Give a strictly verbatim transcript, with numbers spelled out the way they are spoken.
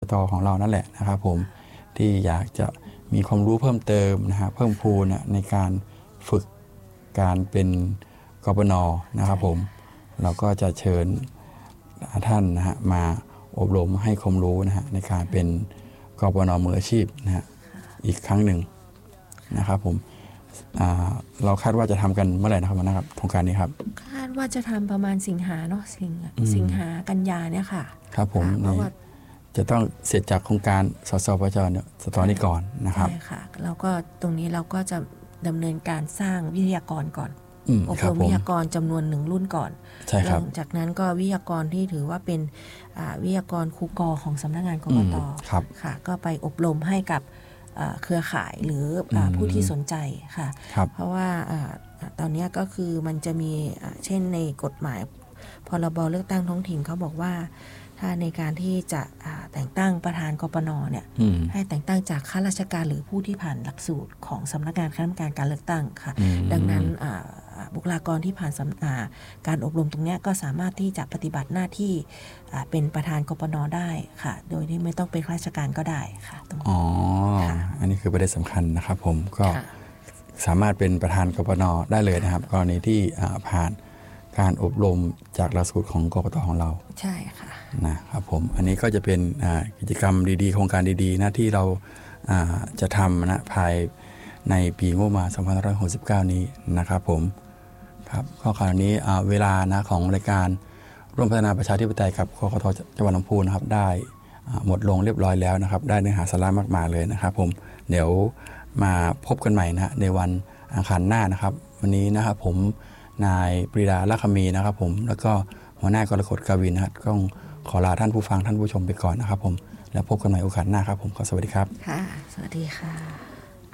ตของเรานั่นแหละนะครับผมที่อยากจะมีความรู้เพิ่มเติมนะฮะเพิ่มพูนในการฝึกการเป็นกปน.นะครับผมเราก็จะเชิญท่านนะฮะมาอบรมให้ความรู้นะฮะในการเป็นกปน.มืออาชีพนะฮะอีกครั้งหนึ่งนะครับผมเราคาดว่าจะทำกันเมื่อไหร่นะครับนะครับโครงการนี้ครับคาดว่าจะทำประมาณสิงหาเนาะสิงสิงหากันยาเนี่ยค่ะครับผมเพราะว่าจะต้องเสร็จจากโครงการสสปจเนี่ยสตอนี้ก่อนนะครับใช่ค่ะแล้วก็ตรงนี้เราก็จะดำเนินการสร้างวิทยากรก่อนอบรมวิทยากรจำนวนหนึ่งรุ่นก่อนหลังจากนั้นก็วิทยากรที่ถือว่าเป็นวิทยากรครูกอของสำนักงานกกต.ค่ะก็ไปอบรมให้กับเครือข่ายหรือผู้ที่สนใจค่ะเพราะว่าตอนนี้ก็คือมันจะมีเช่นในกฎหมายพรบเลือกตั้งท้องถิ่นเขาบอกว่าถ้าในการที่จะแต่งตั้งประธานกปน.เนี่ยให้แต่งตั้งจากข้าราชการหรือผู้ที่ผ่านหลักสูตรของสำนักงานคณะกรรมการการเลือกตั้งค่ะดังนั้นบุคลากรที่ผ่านการอบรมตรงนี้ก็สามารถที่จะปฏิบัติหน้าที่เป็นประธานกปน.ได้ค่ะโดยที่ไม่ต้องเป็นข้าราชการก็ได้ค่ะตรงนี้อ๋ออันนี้คือประเด็นสำคัญนะครับผมก็สามารถเป็นประธานกปน.ได้เลยนะครับกรณีที่ผ่านการอบรมจากหลักสูตรของกกต.ของเราใช่ค่ะนะครับผมอันนี้ก็จะเป็นกิจกรรมดีๆโครงการดีๆนะที่เราจะทำนะภายในปีงบประมาณสองพันห้าร้อยหกสิบเก้านี้นะครับผมครับก็คราวนี้เวลานะของรายการร่วมพัฒนาประชาธิปไตยกับกกต.จังหวัดลำพูนนะครับได้หมดลงเรียบร้อยแล้วนะครับได้เนื้อหาสาระมากมายเลยนะครับผมเดี๋ยวมาพบกันใหม่นะในวันอังคารหน้านะครับวันนี้นะครับผมนายปรีดาลักขมีนะครับผมแล้วก็หัวหน้ากรกฎกวินนะครับก็ขอลาท่านผู้ฟังท่านผู้ชมไปก่อนนะครับผมแล้วพบกันใหม่โอกาสหน้าครับผมขอสวัสดีครับค่ะสวัสดีค่ะ